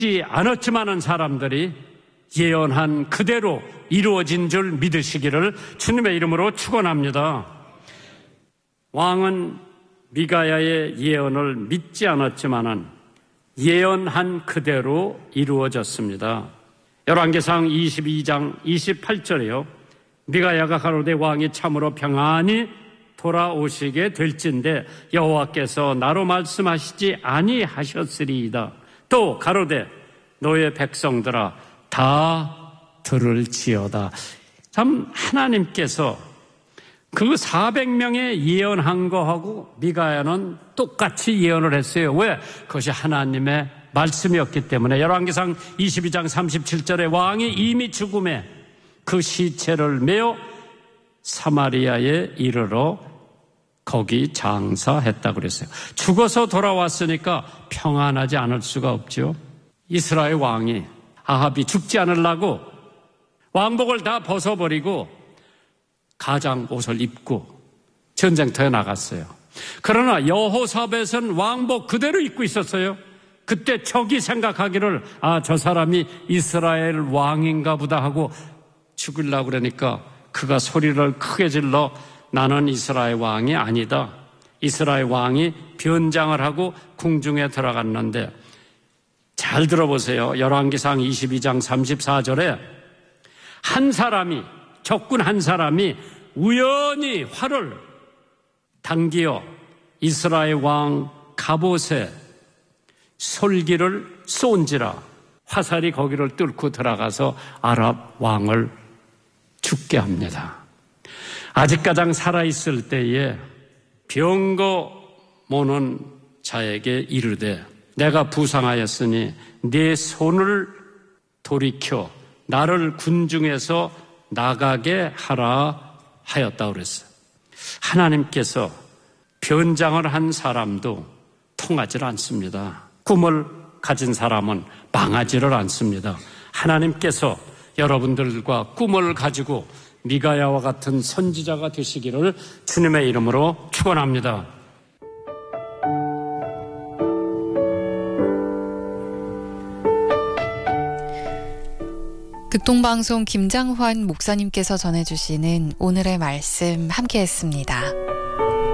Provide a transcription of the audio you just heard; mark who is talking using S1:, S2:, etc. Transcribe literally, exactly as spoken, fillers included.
S1: 않았지만은 사람들이 예언한 그대로 이루어진 줄 믿으시기를 주님의 이름으로 축원합니다. 왕은 미가야의 예언을 믿지 않았지만은 예언한 그대로 이루어졌습니다. 열왕기상 이십이 장 이십팔 절에요. 미가야가 가로되 왕이 참으로 평안히 돌아오시게 될진데 여호와께서 나로 말씀하시지 아니하셨으리이다. 또 가로되 너의 백성들아 다 들을지어다. 참 하나님께서 그 사백 명의 예언한 거하고 미가야는 똑같이 예언을 했어요. 왜? 그것이 하나님의 말씀이었기 때문에. 열왕기상 이십이 장 삼십칠 절에 왕이 이미 죽음에 그 시체를 메어 사마리아에 이르러 거기 장사했다고 그랬어요. 죽어서 돌아왔으니까 평안하지 않을 수가 없죠. 이스라엘 왕이 아합이 죽지 않으려고 왕복을 다 벗어버리고 가장 옷을 입고 전쟁터에 나갔어요. 그러나 여호사밧은 왕복 그대로 입고 있었어요. 그때 적이 생각하기를 아, 저 사람이 이스라엘 왕인가 보다 하고 죽으려고 그러니까 그가 소리를 크게 질러 나는 이스라엘 왕이 아니다. 이스라엘 왕이 변장을 하고 궁중에 들어갔는데 잘 들어보세요. 열왕기상 이십이 장 삼십사 절에 한 사람이 적군 한 사람이 우연히 활을 당기어 이스라엘 왕 갑옷에 솔기를 쏜지라 화살이 거기를 뚫고 들어가서 아랍 왕을 죽게 합니다. 아직 가장 살아있을 때에 병거 모는 자에게 이르되 내가 부상하였으니 네 손을 돌이켜 나를 군중에서 나가게 하라 하였다고 그랬어요. 하나님께서 변장을 한 사람도 통하지 않습니다. 꿈을 가진 사람은 망하지를 않습니다. 하나님께서 여러분들과 꿈을 가지고 미가야와 같은 선지자가 되시기를 주님의 이름으로 축원합니다.
S2: 극동방송 김장환 목사님께서 전해주시는 오늘의 말씀 함께했습니다.